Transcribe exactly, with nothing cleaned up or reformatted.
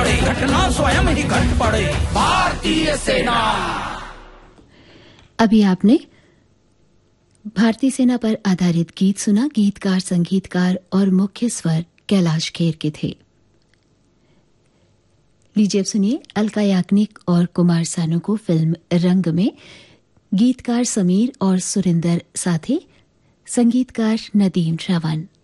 पड़े, घटना स्वयं ही घट पड़े। भारतीय सेना। अभी आपने भारतीय सेना पर आधारित गीत सुना। गीतकार, संगीतकार और मुख्य स्वर कैलाश खेर के थे। लीजिए अब सुनिए अलका याग्निक और कुमार सानू को फिल्म रंग में। गीतकार समीर और सुरिंदर साथी, संगीतकार नदीम श्रवण।